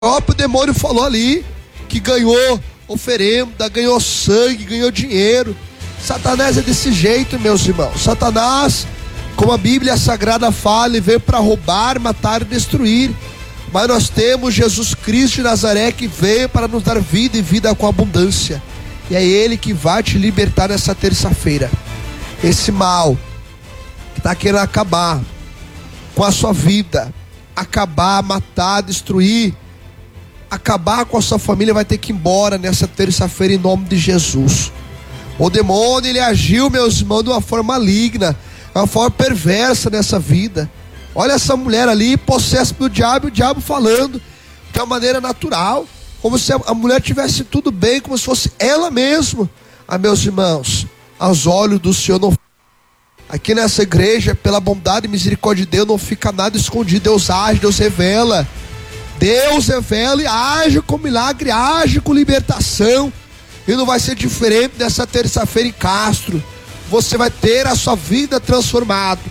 O próprio demônio falou ali que ganhou oferenda, ganhou sangue, ganhou dinheiro. Satanás é desse jeito, meus irmãos. Satanás, como a Bíblia Sagrada fala, ele veio para roubar, matar e destruir. Mas nós temos Jesus Cristo de Nazaré, que veio para nos dar vida e vida com abundância. E é Ele que vai te libertar nessa terça-feira. Esse mal que está querendo acabar com a sua vida, acabar, matar, destruir, acabar com a sua família, vai ter que ir embora nessa terça-feira em nome de Jesus. O demônio, ele agiu, meus irmãos, de uma forma maligna, uma forma perversa nessa vida. Olha essa mulher ali, possessa pelo diabo, o diabo falando de uma maneira natural, como se a mulher tivesse tudo bem, como se fosse ela mesma. Ah, meus irmãos, aos olhos do Senhor não. Aqui nessa igreja, pela bondade e misericórdia de Deus, não fica nada escondido. Deus age, Deus revela. Deus revela e age com milagre, age com libertação. E não vai ser diferente nessa terça-feira em Castro. Você vai ter a sua vida transformada.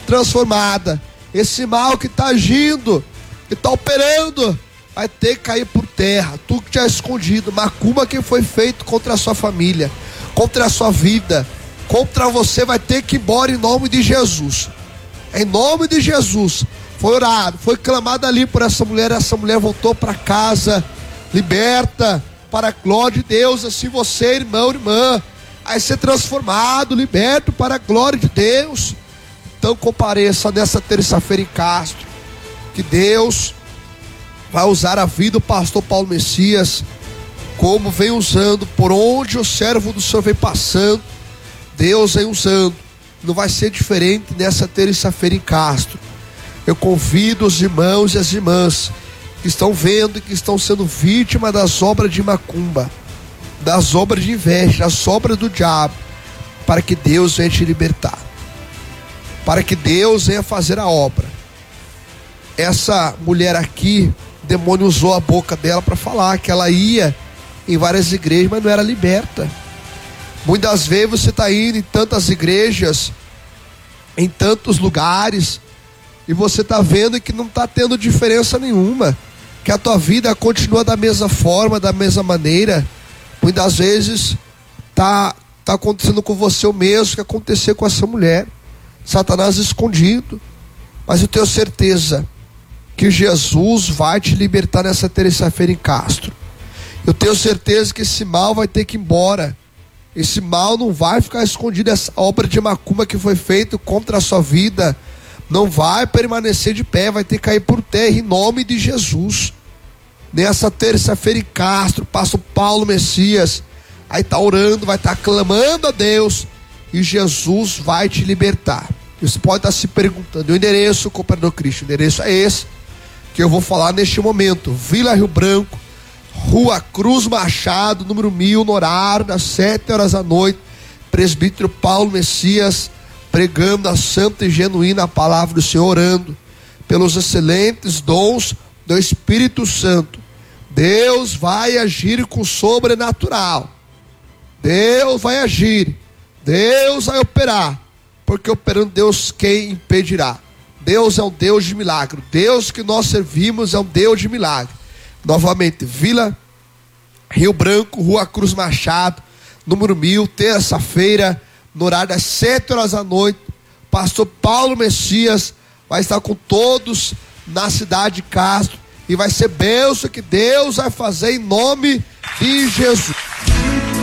Esse mal que está agindo, que está operando, vai ter que cair por terra. Tudo que tinha escondido, macumba que foi feito contra a sua família, contra a sua vida, contra você, vai ter que ir embora em nome de Jesus. Em nome de Jesus. Foi orado, foi clamado ali por essa mulher voltou para casa, liberta, para a glória de Deus. Assim você, irmão, irmã, vai ser transformado, liberto para a glória de Deus. Então compareça nessa terça-feira em Castro, que Deus vai usar a vida do pastor Paulo Messias, como vem usando, por onde o servo do Senhor vem passando, Deus vem usando. Não vai ser diferente nessa terça-feira em Castro. Eu convido os irmãos e as irmãs que estão vendo e que estão sendo vítimas das obras de macumba, das obras de inveja, das obras do diabo, para que Deus venha te libertar, para que Deus venha fazer a obra. Essa mulher aqui, o demônio usou a boca dela para falar que ela ia em várias igrejas, mas não era liberta. Muitas vezes você está indo em tantas igrejas, em tantos lugares, e você está vendo que não está tendo diferença nenhuma, que a tua vida continua da mesma forma, da mesma maneira. Muitas vezes está acontecendo com você o mesmo que aconteceu com essa mulher. Satanás escondido. Mas eu tenho certeza que Jesus vai te libertar nessa terça-feira em Castro. Eu tenho certeza que esse mal vai ter que ir embora. Esse mal não vai ficar escondido. Essa obra de macumba que foi feita contra a sua vida não vai permanecer de pé, vai ter que cair por terra em nome de Jesus. Nessa terça-feira em Castro, pastor Paulo Messias aí está orando, vai estar clamando a Deus, e Jesus vai te libertar. Você pode estar se perguntando: o endereço, Cooperador Cristo, o endereço é esse que eu vou falar neste momento: Vila Rio Branco, Rua Cruz Machado, número 1000, no horário das 7 horas da noite. Presbítero Paulo Messias pregando a santa e genuína palavra do Senhor, orando pelos excelentes dons do Espírito Santo. Deus vai agir com o sobrenatural. Deus vai agir, Deus vai operar, porque operando Deus, quem impedirá? Deus é um Deus de milagre. O Deus que nós servimos é um Deus de milagre. Novamente, Vila Rio Branco, Rua Cruz Machado, número 1000, terça-feira, no horário das 7 horas da noite. Pastor Paulo Messias vai estar com todos na cidade de Castro, e vai ser bênção que Deus vai fazer em nome de Jesus.